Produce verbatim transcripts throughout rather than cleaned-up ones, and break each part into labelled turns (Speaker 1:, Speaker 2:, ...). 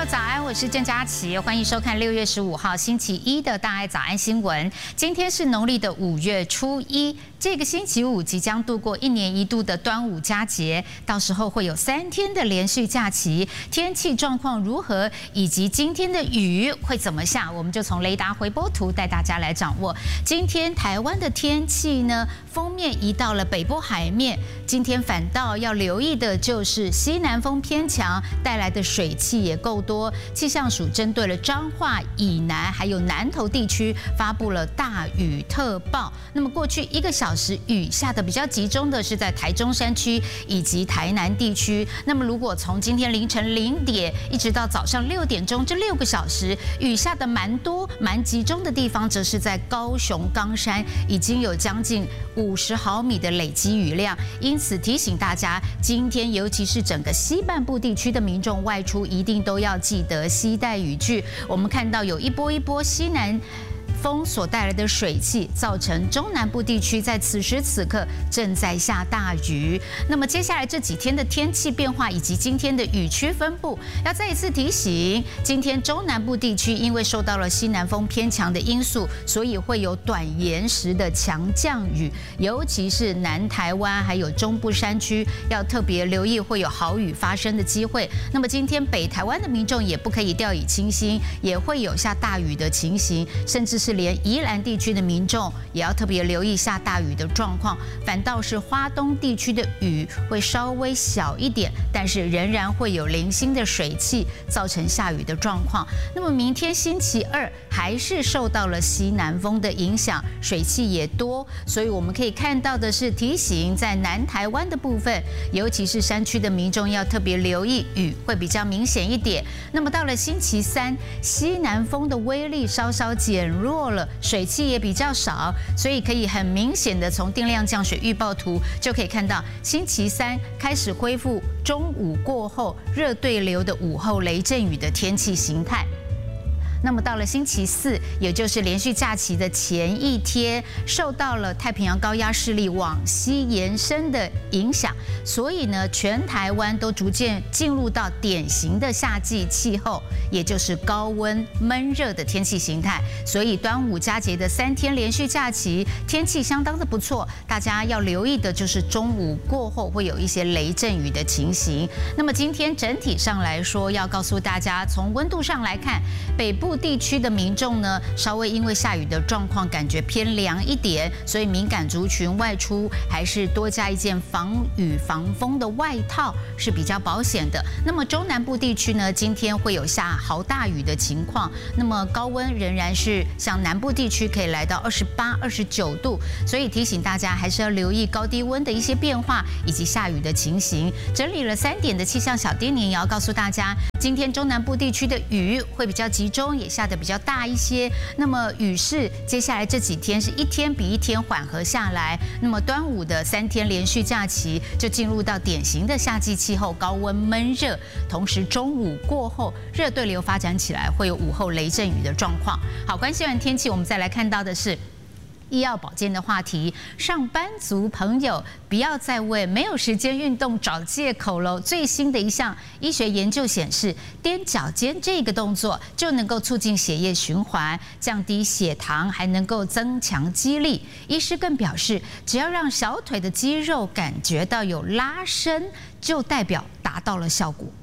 Speaker 1: 早安，我是郑佳琪，欢迎收看六月十五号星期一的大爱早安新闻。今天是农历的五月初一，这个星期五即将度过一年一度的端午佳节，到时候会有三天的连续假期，天气状况如何，以及今天的雨会怎么下，我们就从雷达回波图带大家来掌握。今天台湾的天气呢，锋面移到了北部海面，今天反倒要留意的就是西南风偏强带来的水汽也够多。气象署针对了彰化以南还有南投地区发布了大雨特报。那么过去一个小时雨下的比较集中的是在台中山区以及台南地区。那么如果从今天凌晨零点一直到早上六点钟这六个小时，雨下的蛮多蛮集中的地方，则是在高雄冈山，已经有将近五十毫米的累积雨量。因此提醒大家，今天尤其是整个西半部地区的民众外出，一定都要记得携带雨具。我们看到有一波一波西南风所带来的水汽，造成中南部地区在此时此刻正在下大雨。那么接下来这几天的天气变化以及今天的雨区分布，要再一次提醒，今天中南部地区因为受到了西南风偏强的因素，所以会有短延时的强降雨，尤其是南台湾还有中部山区要特别留意会有豪雨发生的机会。那么今天北台湾的民众也不可以掉以轻心，也会有下大雨的情形，甚至是连宜兰地区的民众也要特别留意下大雨的状况。反倒是花东地区的雨会稍微小一点，但是仍然会有零星的水汽造成下雨的状况。那么明天星期二还是受到了西南风的影响，水汽也多，所以我们可以看到的是提醒在南台湾的部分，尤其是山区的民众要特别留意，雨会比较明显一点。那么到了星期三，西南风的威力稍稍减弱了，水汽也比较少，所以可以很明显的从定量降水预报图就可以看到，星期三开始恢复中午过后热对流的午后雷阵雨的天气形态。那么到了星期四，也就是连续假期的前一天，受到了太平洋高压势力往西延伸的影响，所以呢，全台湾都逐渐进入到典型的夏季气候，也就是高温闷热的天气形态。所以端午佳节的三天连续假期，天气相当的不错，大家要留意的就是中午过后会有一些雷阵雨的情形。那么今天整体上来说，要告诉大家，从温度上来看，北部地区的民众呢，稍微因为下雨的状况感觉偏凉一点，所以敏感族群外出还是多加一件防雨防风的外套是比较保险的。那么中南部地区呢，今天会有下豪大雨的情况，那么高温仍然是像南部地区可以来到二十八、二十九度，所以提醒大家还是要留意高低温的一些变化以及下雨的情形。整理了三点的气象小叮咛，也要告诉大家，今天中南部地区的雨会比较集中，也下得比较大一些。那么雨势接下来这几天是一天比一天缓和下来。那么端午的三天连续假期就进入到典型的夏季气候，高温闷热，同时中午过后热对流发展起来，会有午后雷阵雨的状况。好，关系完天气，我们再来看到的是医药保健的话题，上班族朋友不要再为没有时间运动找借口喽。最新的一项医学研究显示，踮脚尖这个动作就能够促进血液循环，降低血糖，还能够增强肌力。医师更表示，只要让小腿的肌肉感觉到有拉伸，就代表达到了效果。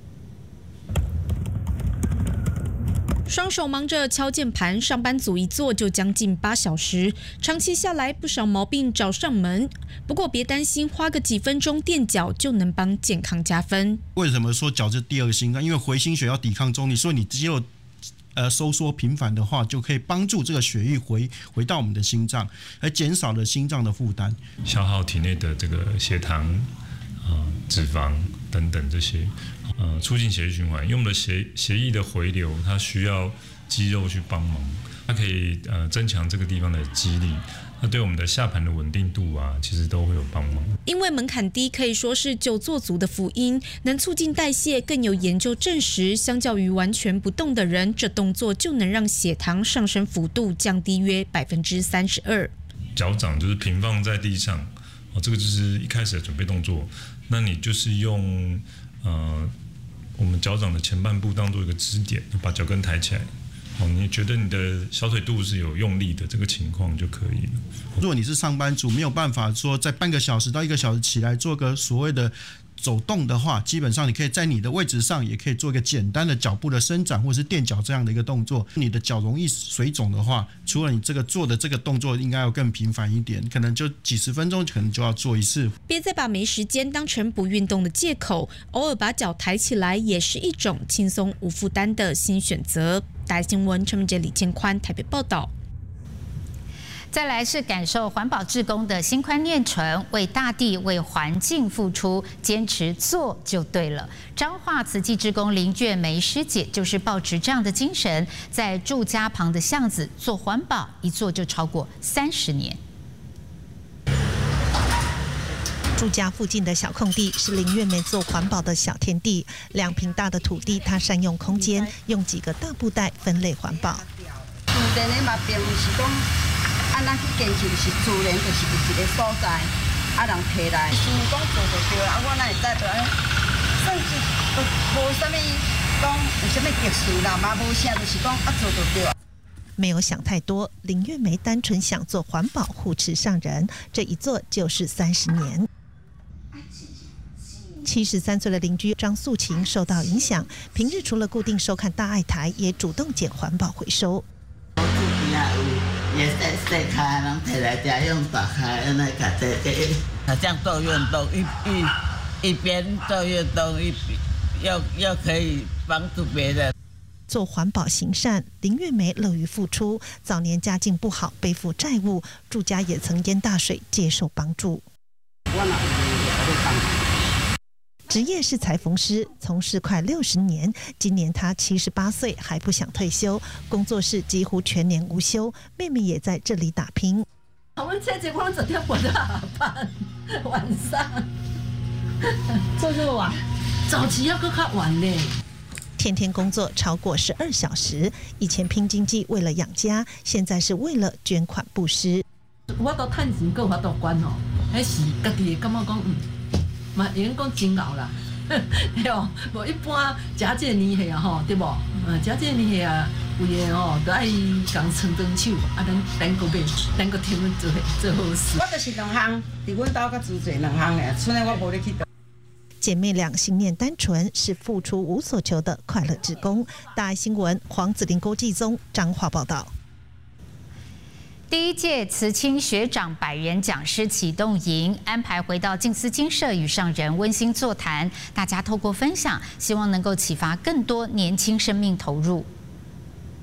Speaker 2: 双手忙着敲键盘，上班族一坐就将近八小时，长期下来不少毛病找上门。不过别担心，花个几分钟垫脚就能帮健康加分。
Speaker 3: 为什么说脚是第二个心脏？因为回心血要抵抗中力，所以你肌肉呃收缩频繁的话，就可以帮助这个血液回回到我们的心脏，而减少了心脏的负担，
Speaker 4: 消耗体内的这个血糖、呃、脂肪等等这些。呃，促进血液循环，因为我们的血血液的回流，它需要肌肉去帮忙，它可以呃增强这个地方的肌力，那对我们的下盘的稳定度啊，其实都会有帮忙。
Speaker 2: 因为门槛低，可以说是久坐族的福音，能促进代谢，更有研究证实，相较于完全不动的人，这动作就能让血糖上升幅度降低约百分之三十二。
Speaker 4: 脚掌就是平放在地上，哦，这个就是一开始的准备动作。那你就是用呃我们脚掌的前半部当做一个支点，把脚跟抬起来。哦，你觉得你的小腿肚是有用力的这个情况就可以了。
Speaker 3: 如果你是上班族，没有办法说在半个小时到一个小时起来做个所谓的走动的话，基本上你可以在你的位置上也可以做一个简单的脚部的伸展或是垫脚这样的一个动作。你的脚容易水肿的话，除了你这个做的这个动作应该要更频繁一点，可能就几十分钟可能就要做一次。
Speaker 2: 别再把没时间当成不运动的借口，偶尔把脚抬起来也是一种轻松无负担的新选择。大新闻陈明杰、李建宽台北报道。
Speaker 1: 再来是感受环保志工的心宽念纯，为大地、为环境付出，坚持做就对了。彰化慈济志工林月梅师姐就是抱持这样的精神，在住家旁的巷子做环保，一做就超过三十年。
Speaker 5: 住家附近的小空地是林月梅做环保的小天地，两坪大的土地，她善用空间，用几个大布袋分类环保。
Speaker 6: 自然的嘛，并不是讲安那去坚持，就是自然，就是一个所在，啊人摕来，想讲做就对啊，我哪会知道安尼？算是无啥物讲有啥物特殊啦，嘛无啥，就是讲啊做就对。
Speaker 5: 没有想太多，林月梅单纯想做环保护持上人，这一做就是三十年。七十三岁的邻居张素琴受到影响，平日除了固定收看大爱台，也主动捡环保回收。
Speaker 7: 我厝边也有，也细细开，人摕来家用打开，安尼甲这这，好像做运动，一一一边做运动，一又又可以帮助别人。
Speaker 5: 做环保行善，林月梅乐于付出。早年家境不好，背负债务，住家也曾淹大水，接受帮助。职业是裁缝师，从事快六十年。今年他七十八岁，还不想退休，工作室几乎全年无休。妹妹也在这里打拼。
Speaker 8: 我们姐姐光整天活到下班，晚上做这么晚，早期要更较晚呢。
Speaker 5: 天天工作超过十二小时，以前拼经济为了养家，现在是为了捐款布施。
Speaker 8: 我都趁钱，够法度管哦，迄是家己感觉讲嗯。嘛，应讲真熬啦，对哦，无一般食这个年岁啊吼，对无？嗯，食这个年岁啊，有诶吼，都爱共撑长手，啊，咱咱个袂，咱个听做做好事。
Speaker 6: 我就是两项，伫阮兜较自做两项诶，剩诶我无咧去倒。
Speaker 5: 姐妹俩心念单纯，是付出无所求的快乐志工。大爱新闻黄子玲、郭继宗彰化报道。
Speaker 1: 第一届慈青学长百人讲师启动营安排回到静思精舍与上人温馨座谈，大家透过分享，希望能够启发更多年轻生命投入。